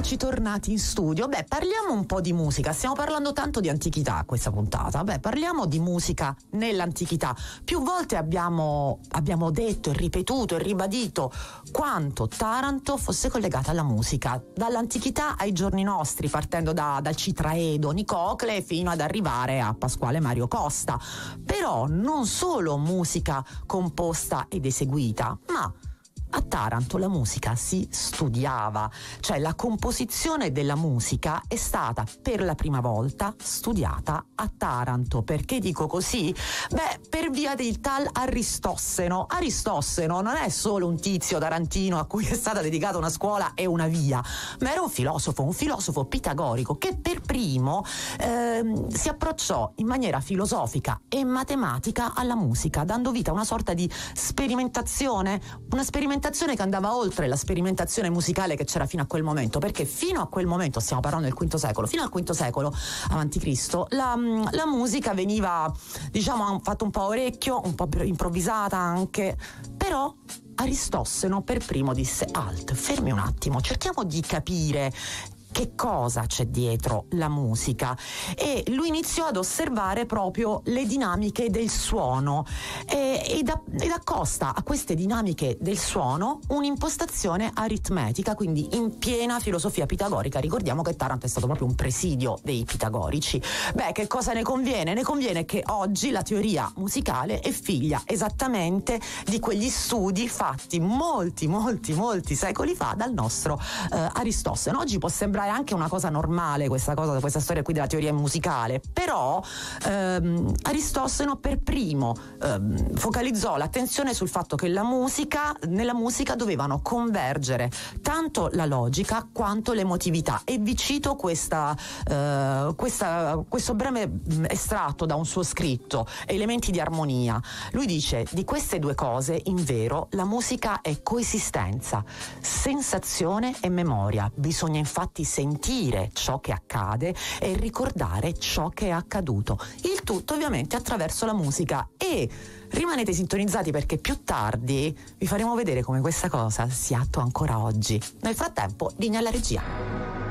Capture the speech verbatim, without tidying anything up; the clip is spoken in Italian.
Eccoci tornati in studio. Beh, parliamo un po' di musica. Stiamo parlando tanto di antichità questa puntata. Beh, parliamo di musica nell'antichità. Più volte abbiamo, abbiamo detto e ripetuto e ribadito quanto Taranto fosse collegata alla musica, dall'antichità ai giorni nostri, partendo da, dal Citraedo, Nicocle, fino ad arrivare a Pasquale Mario Costa. Però non solo musica composta ed eseguita, ma a Taranto la musica si studiava, cioè la composizione della musica è stata per la prima volta studiata a Taranto. Perché dico così? Beh, per via del tal Aristosseno. Aristosseno non è solo un tizio tarantino a cui è stata dedicata una scuola e una via, ma era un filosofo, un filosofo pitagorico che per primo ehm, si approcciò in maniera filosofica e matematica alla musica, dando vita a una sorta di sperimentazione, una sperimentazione che andava oltre la sperimentazione musicale che c'era fino a quel momento, perché fino a quel momento, stiamo parlando del quinto secolo, fino al quinto secolo avanti Cristo, la, la musica veniva, diciamo, fatta un po' a orecchio, un po' improvvisata anche, però Aristosseno per primo disse: alt, fermi un attimo, cerchiamo di capire che cosa c'è dietro la musica. E lui iniziò ad osservare proprio le dinamiche del suono e, ed, ed accosta a queste dinamiche del suono un'impostazione aritmetica, quindi in piena filosofia pitagorica. Ricordiamo che Taranto è stato proprio un presidio dei pitagorici. Beh, che cosa ne conviene? Ne conviene che oggi la teoria musicale è figlia esattamente di quegli studi fatti molti, molti, molti secoli fa dal nostro eh, Aristosseno. Oggi può sembrare anche una cosa normale questa cosa, questa storia qui della teoria musicale, però ehm, Aristosseno per primo ehm, focalizzò l'attenzione sul fatto che la musica, nella musica dovevano convergere tanto la logica quanto l'emotività. E vi cito questa, eh, questa, questo breve estratto da un suo scritto, Elementi di armonia. Lui dice: di queste due cose, invero, la musica è coesistenza, sensazione e memoria. Bisogna infatti sentire ciò che accade e ricordare ciò che è accaduto. Il tutto ovviamente attraverso la musica. E rimanete sintonizzati, perché più tardi vi faremo vedere come questa cosa si attua ancora oggi. Nel frattempo, linea alla regia.